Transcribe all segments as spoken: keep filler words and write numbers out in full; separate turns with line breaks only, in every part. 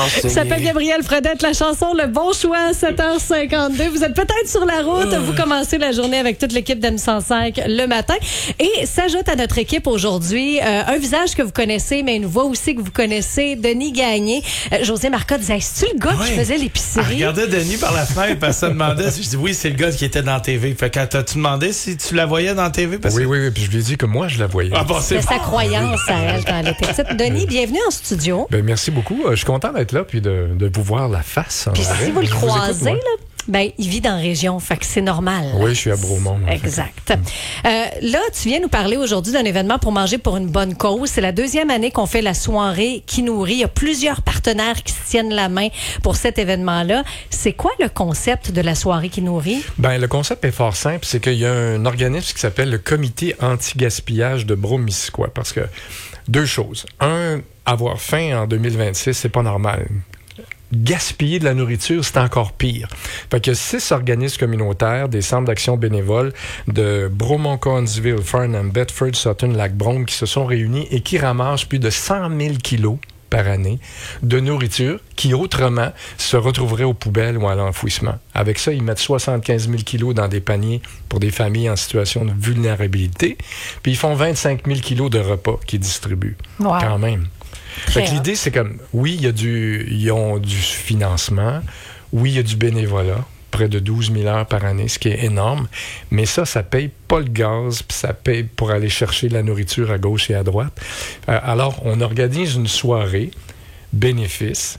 Il s'appelle Gabriel Fredette, la chanson Le Bon Choix à sept heures cinquante-deux. Vous êtes peut-être sur la route, vous commencez la journée avec toute l'équipe d'M cent cinq le matin. Et s'ajoute à notre équipe aujourd'hui euh, un visage que vous connaissez, mais une voix aussi que vous connaissez, Denis Gagné. Euh, José Marcotte disait, c'est-tu le gars
ouais.
qui faisait l'épicerie?
Elle regardait Denis par la fenêtre, parce que ça demandait. Je dis oui, c'est le gars qui était dans la T V. Fait que t'as-tu demandé si tu la voyais dans la T V? Parce
oui,
que...
oui, oui. Puis je lui ai dit que moi, je la voyais.
Ah, bon, c'est
c'est
bon.
sa croyance à elle quand elle était petite. Denis, bienvenue en studio.
Ben, merci beaucoup. Je suis content d'être là puis de, de vous voir la face.
Puis si vous le
je
croisez,
vous écoute,
là, ben, il vit dans la région, fait que c'est normal.
Oui, je suis à Bromont.
Exact. Euh, là, tu viens nous parler aujourd'hui d'un événement pour manger pour une bonne cause. C'est la deuxième année qu'on fait la soirée qui nourrit. Il y a plusieurs partenaires qui se tiennent la main pour cet événement-là. C'est quoi le concept de la soirée qui nourrit?
Ben, le concept est fort simple. C'est qu'il y a un organisme qui s'appelle le Comité anti-gaspillage de Bromissisquoi. Parce que deux choses. Un, avoir faim en deux mille vingt-six, c'est pas normal. Gaspiller de la nourriture, c'est encore pire. Fait que six organismes communautaires, des centres d'action bénévoles de Bromont, Cowansville, Farnham, Bedford, Sutton, Lac-Brome qui se sont réunis et qui ramassent plus de cent mille kilos par année de nourriture qui autrement se retrouverait aux poubelles ou à l'enfouissement. Avec ça, ils mettent soixante-quinze mille kilos dans des paniers pour des familles en situation de vulnérabilité, puis ils font vingt-cinq mille kilos de repas qu'ils distribuent. Wow. Quand même. Fait que l'idée, c'est comme, oui, il y a du, ils ont du financement, oui, il y a du bénévolat, près de douze mille heures par année, ce qui est énorme, mais ça, ça paye pas le gaz, puis ça paye pour aller chercher la nourriture à gauche et à droite. Euh, alors, on organise une soirée, bénéfice,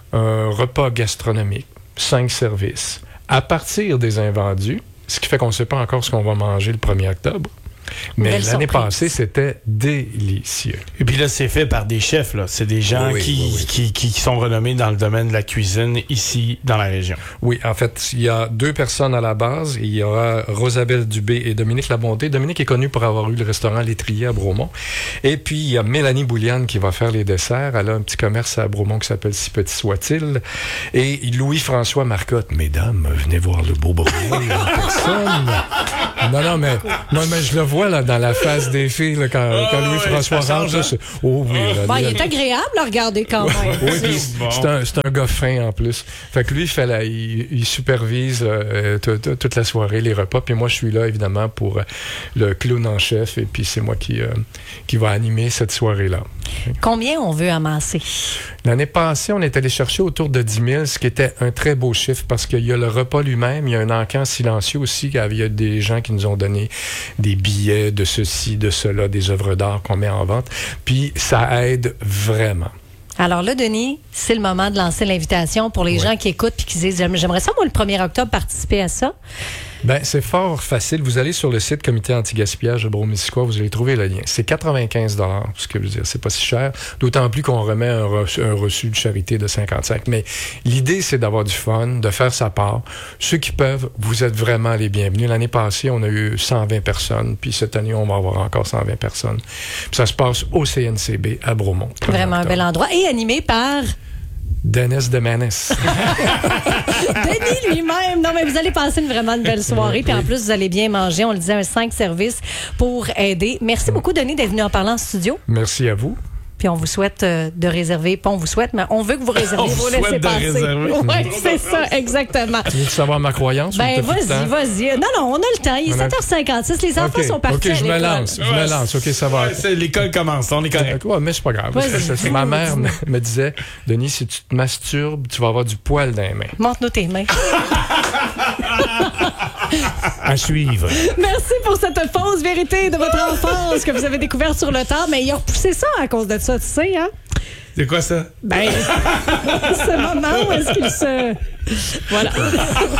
un repas gastronomique, cinq services, à partir des invendus, ce qui fait qu'on ne sait pas encore ce qu'on va manger le premier octobre. Mais l'année passée, c'était délicieux.
Et puis là, c'est fait par des chefs, là. C'est des gens
oui,
qui,
oui, oui.
Qui, qui, qui sont renommés dans le domaine de la cuisine ici, dans la région.
Oui, en fait, il y a deux personnes à la base. Il y aura Rosabelle Dubé et Dominique Labonté. Dominique est connu pour avoir eu le restaurant L'Étrier à Bromont. Et puis, il y a Mélanie Bouliane qui va faire les desserts. Elle a un petit commerce à Bromont qui s'appelle Si Petit Soit-il. Et Louis-François Marcotte. Mesdames, venez voir le beau Bromont en personne. Non, non, mais, moi, mais je le vois là, dans la face des filles là, quand, oh, quand Louis-François
ouais,
rentre. C'est... Oh oui. Là,
bon,
lui,
il est agréable à regarder quand même.
Oui, puis bon. c'est, un, c'est un gars fin en plus. Fait que lui, il, fait la, il, il supervise euh, t- t- toute la soirée, les repas. Puis moi, je suis là, évidemment, pour euh, le clown en chef. Et puis c'est moi qui, euh, qui va animer cette soirée-là.
Combien on veut amasser?
L'année passée, on est allé chercher autour de dix mille, ce qui était un très beau chiffre parce qu'il y a le repas lui-même, il y a un encan silencieux aussi. Il y a des gens qui nous ont donné des billets de ceci, de cela, des œuvres d'art qu'on met en vente. Puis ça aide vraiment.
Alors là, Denis, c'est le moment de lancer l'invitation pour les oui. gens qui écoutent et qui disent « J'aimerais ça, moi, le premier octobre, participer à ça. »
Ben, c'est fort facile. Vous allez sur le site Comité anti-gaspillage de Bromissisquoi, vous allez trouver le lien. C'est quatre-vingt-quinze dollars, ce que je veux dire, c'est pas si cher. D'autant plus qu'on remet un reçu, un reçu de charité de cinquante-cinq. Mais l'idée, c'est d'avoir du fun, de faire sa part. Ceux qui peuvent, vous êtes vraiment les bienvenus. L'année passée, on a eu cent vingt personnes, puis cette année, on va avoir encore cent vingt personnes. Puis ça se passe au C N C B à Bromont.
Vraiment un bel endroit. Et animé par...
Dennis de Manis.
Denis lui-même. Non, mais vous allez passer une vraiment une belle soirée. Puis en plus, vous allez bien manger. On le disait, un cinq services pour aider. Merci beaucoup, Denis, d'être venu en parler en studio.
Merci à vous.
Puis on vous souhaite euh, de réserver. Pas on vous souhaite, mais on veut que vous réserviez.
vous
vous laissez passer. Oui, c'est ça, exactement.
Tu veux savoir ma croyance?
Ben, vas-y, vas-y. Non, non, on a le temps. Il est sept heures cinquante-six. Les enfants
okay.
sont partis.
OK, je me lance. Je me lance. OK, ça va.
Ouais, l'école commence. On est correct.
Ouais, mais c'est pas grave.
Vas-y.
Ma mère me, me disait, Denis, si tu te masturbes, tu vas avoir du poil dans les mains.
Montre-nous tes mains.
À suivre.
Merci pour cette fausse vérité de votre enfance que vous avez découverte sur le tard. Mais il a repoussé ça à cause de ça, tu sais, hein?
C'est quoi ça?
Ben, ce moment où est-ce qu'il se... Voilà. OK,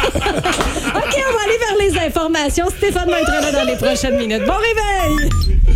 on va aller vers les informations. Stéphane va être là dans les prochaines minutes. Bon réveil!